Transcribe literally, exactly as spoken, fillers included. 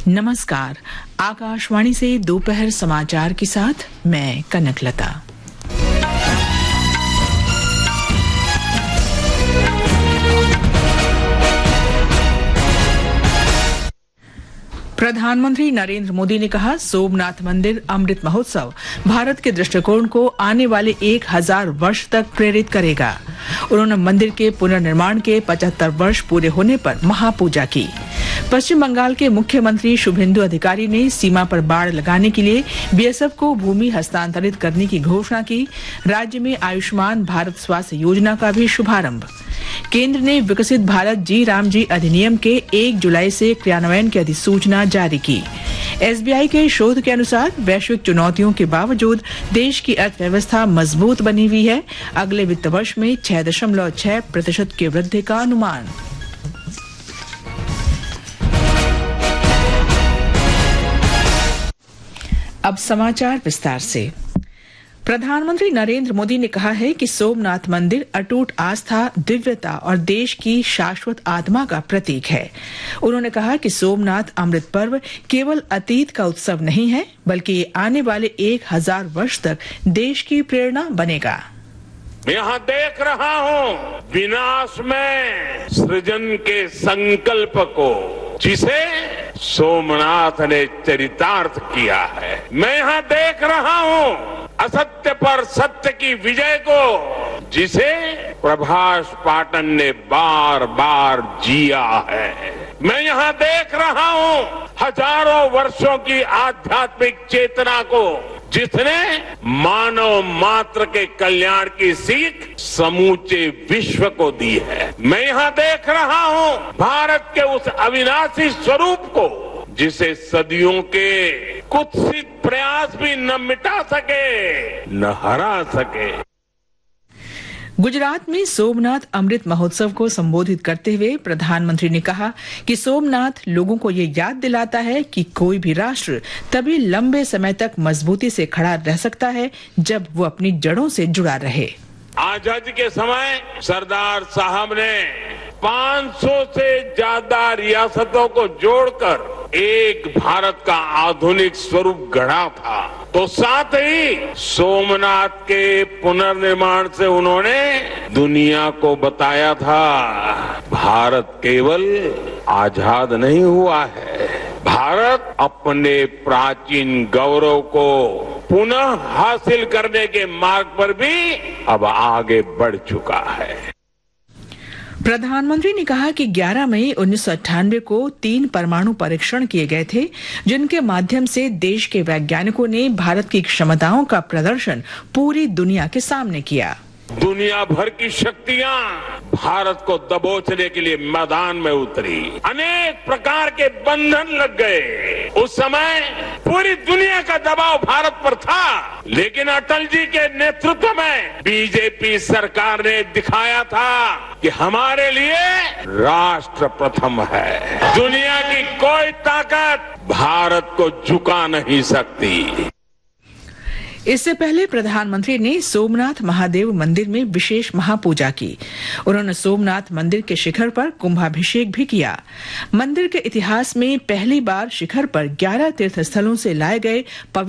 नमस्कार, आकाशवाणी से दोपहर समाचार के साथ मैं कनकलता। प्रधानमंत्री नरेंद्र मोदी ने कहा, सोमनाथ मंदिर अमृत महोत्सव भारत के दृष्टिकोण को आने वाले एक हजार वर्ष तक प्रेरित करेगा। उन्होंने मंदिर के पुनर्निर्माण के पचहत्तर वर्ष पूरे होने पर महापूजा की। पश्चिम बंगाल के मुख्यमंत्री शुभेंदु अधिकारी ने सीमा पर बाड़ लगाने के लिए बीएसएफ को भूमि हस्तांतरित करने की घोषणा की। राज्य में आयुष्मान भारत स्वास्थ्य योजना का भी शुभारंभ। केंद्र ने विकसित भारत जी राम जी अधिनियम के एक जुलाई से क्रियान्वयन की अधिसूचना जारी की। एसबीआई के शोध के अनुसार वैश्विक चुनौतियों के बावजूद देश की अर्थव्यवस्था मजबूत बनी हुई है। अगले वित्त वर्ष में छह दशमलव छह प्रतिशत की वृद्धि का अनुमान। अब समाचार विस्तार से। प्रधानमंत्री नरेंद्र मोदी ने कहा है कि सोमनाथ मंदिर अटूट आस्था, दिव्यता और देश की शाश्वत आत्मा का प्रतीक है। उन्होंने कहा कि सोमनाथ अमृत पर्व केवल अतीत का उत्सव नहीं है, बल्कि ये आने वाले एक हजार वर्ष तक देश की प्रेरणा बनेगा। मैं यहाँ देख रहा हूँ विनाश में सृजन के संकल्प को, जिसे सोमनाथ ने चरितार्थ किया है। मैं यहाँ देख रहा हूँ असत्य पर सत्य की विजय को, जिसे प्रभास पाटन ने बार बार जिया है। मैं यहाँ देख रहा हूँ हजारों वर्षों की आध्यात्मिक चेतना को, जिसने मानव मात्र के कल्याण की सीख समूचे विश्व को दी है। मैं यहाँ देख रहा हूँ भारत के उस अविनाशी स्वरूप को, जिसे सदियों के कुत्सित प्रयास भी न मिटा सके, न हरा सके। गुजरात में सोमनाथ अमृत महोत्सव को संबोधित करते हुए प्रधानमंत्री ने कहा कि सोमनाथ लोगों को ये याद दिलाता है कि कोई भी राष्ट्र तभी लंबे समय तक मजबूती से खड़ा रह सकता है जब वो अपनी जड़ों से जुड़ा रहे। आजादी के समय सरदार साहब ने पाँच सौ से ज्यादा रियासतों को जोड़कर एक भारत का आधुनिक स्वरूप गढ़ा था। तो साथ ही सोमनाथ के पुनर्निर्माण से उन्होंने दुनिया को बताया था, भारत केवल आजाद नहीं हुआ है, भारत अपने प्राचीन गौरव को पुनः हासिल करने के मार्ग पर भी अब आगे बढ़ चुका है। प्रधानमंत्री ने कहा कि ग्यारह मई उन्नीस सौ अट्ठानवे को तीन परमाणु परीक्षण किए गए थे, जिनके माध्यम से देश के वैज्ञानिकों ने भारत की क्षमताओं का प्रदर्शन पूरी दुनिया के सामने किया। दुनिया भर की शक्तियां भारत को दबोचने के लिए मैदान में उतरी। अनेक प्रकार के बंधन लग गए। उस समय पूरी दुनिया का दबाव भारत पर था, लेकिन अटल जी के नेतृत्व में बीजेपी सरकार ने दिखाया था कि हमारे लिए राष्ट्र प्रथम है। दुनिया की कोई ताकत भारत को झुका नहीं सकती। इससे पहले प्रधानमंत्री ने सोमनाथ महादेव मंदिर में विशेष महापूजा की। उन्होंने सोमनाथ मंदिर के शिखर पर कुंभाभिषेक भी किया। मंदिर के इतिहास में पहली बार शिखर पर ग्यारह तीर्थ स्थलों से लाए गए